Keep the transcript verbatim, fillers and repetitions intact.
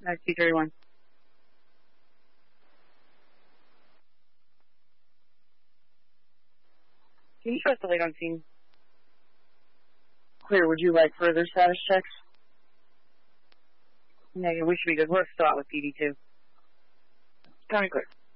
Alright, T thirty-one. Can you trust the late on scene? Clear, would you like further status checks? Negative, we should be good. We're still out with P D two. County clear.